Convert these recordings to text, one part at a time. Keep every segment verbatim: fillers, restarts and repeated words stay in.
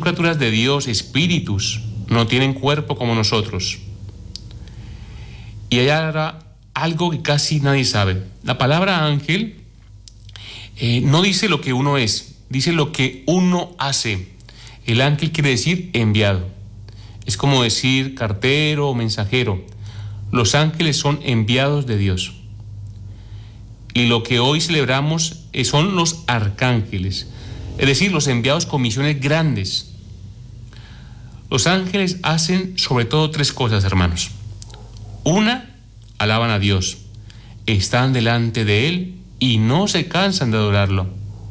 criaturas de Dios, espíritus, no tienen cuerpo como nosotros. Y hay ahora algo que casi nadie sabe. La palabra ángel eh, no dice lo que uno es, dice lo que uno hace. El ángel quiere decir enviado. Es como decir cartero o mensajero. Los ángeles son enviados de Dios. Y lo que hoy celebramos son los arcángeles, es decir, los enviados con misiones grandes. Los ángeles hacen sobre todo tres cosas, hermanos. Una, alaban a Dios, están delante de Él y no se cansan de adorarlo.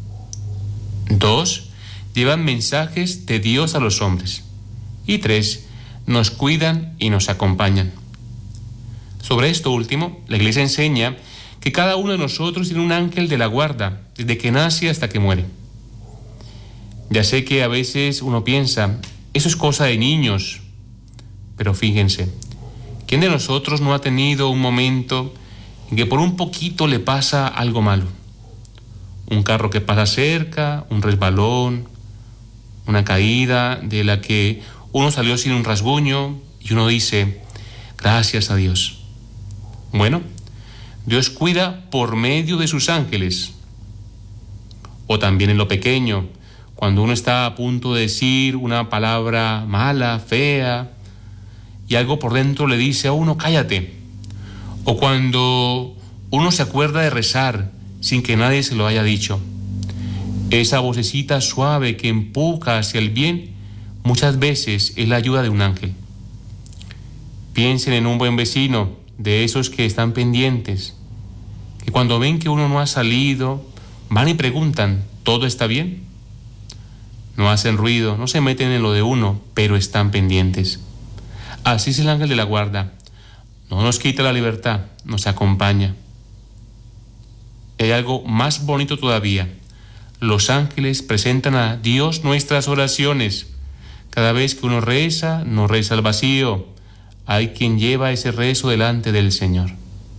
Dos, llevan mensajes de Dios a los hombres. Y tres, nos cuidan y nos acompañan. Sobre esto último, la Iglesia enseña que cada uno de nosotros tiene un ángel de la guarda, desde que nace hasta que muere. Ya sé que a veces uno piensa, eso es cosa de niños, pero fíjense, ¿quién de nosotros no ha tenido un momento en que por un poquito le pasa algo malo? Un carro que pasa cerca, un resbalón, una caída de la que uno salió sin un rasguño y uno dice, gracias a Dios. Bueno, Dios cuida por medio de sus ángeles. O también en lo pequeño, cuando uno está a punto de decir una palabra mala, fea, y algo por dentro le dice a uno, cállate. O cuando uno se acuerda de rezar sin que nadie se lo haya dicho. Esa vocecita suave que empuja hacia el bien, muchas veces es la ayuda de un ángel. Piensen en un buen vecino, de esos que están pendientes, que cuando ven que uno no ha salido, van y preguntan, ¿todo está bien? No hacen ruido, no se meten en lo de uno, pero están pendientes. Así es el ángel de la guarda. No nos quita la libertad, nos acompaña. Hay algo más bonito todavía. Los ángeles presentan a Dios nuestras oraciones. Cada vez que uno reza, no reza al vacío. Hay quien lleva ese rezo delante del Señor.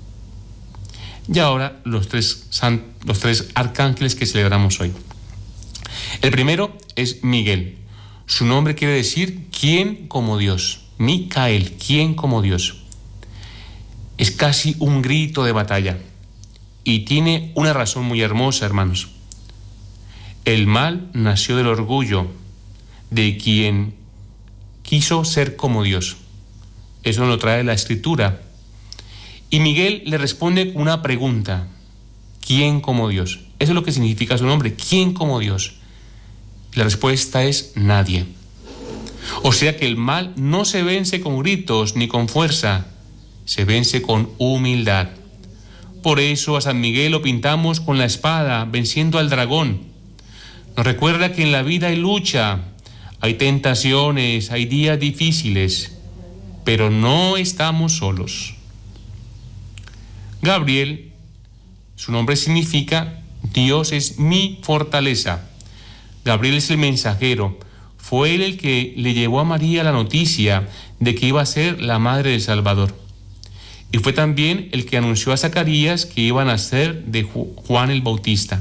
Y ahora los tres, san, los tres arcángeles que celebramos hoy. El primero es Miguel. Su nombre quiere decir ¿quién como Dios? Micael, ¿quién como Dios? Es casi un grito de batalla. Y tiene una razón muy hermosa, hermanos. El mal nació del orgullo de quien quiso ser como Dios. Eso nos lo trae la Escritura. Y Miguel le responde con una pregunta. ¿Quién como Dios? Eso es lo que significa su nombre. ¿Quién como Dios? La respuesta es nadie. O sea que el mal no se vence con gritos ni con fuerza, se vence con humildad. Por eso a San Miguel lo pintamos con la espada, venciendo al dragón. Nos recuerda que en la vida hay lucha, hay tentaciones, hay días difíciles, pero no estamos solos. Gabriel, su nombre significa Dios es mi fortaleza. Gabriel es el mensajero. Fue él el que le llevó a María la noticia de que iba a ser la madre del Salvador. Y fue también el que anunció a Zacarías que iba a nacer de Juan el Bautista.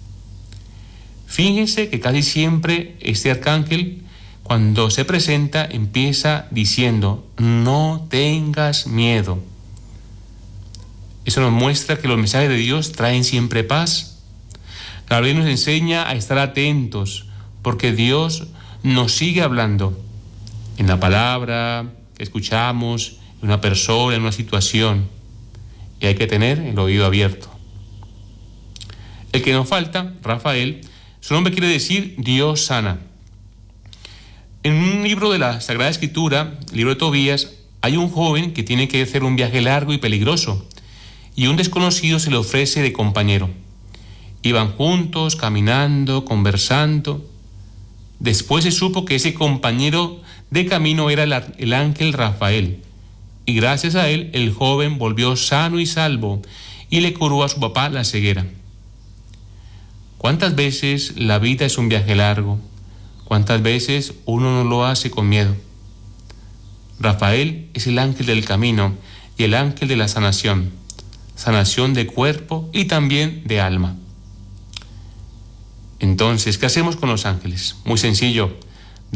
Fíjense que casi siempre este arcángel, cuando se presenta, empieza diciendo, no tengas miedo. Eso nos muestra que los mensajes de Dios traen siempre paz. Gabriel nos enseña a estar atentos, porque Dios nos sigue hablando en la palabra que escuchamos, en una persona, en una situación, y hay que tener el oído abierto. El que nos falta, Rafael, su nombre quiere decir Dios sana. En un libro de la Sagrada Escritura, el libro de Tobías, hay un joven que tiene que hacer un viaje largo y peligroso, y un desconocido se le ofrece de compañero. Iban juntos, caminando, conversando. Después se supo que ese compañero de camino era el, el ángel Rafael, y gracias a él el joven volvió sano y salvo y le curó a su papá la ceguera. ¿Cuántas veces la vida es un viaje largo? ¿Cuántas veces uno no lo hace con miedo? Rafael es el ángel del camino y el ángel de la sanación, sanación de cuerpo y también de alma. Entonces, ¿qué hacemos con los ángeles? Muy sencillo.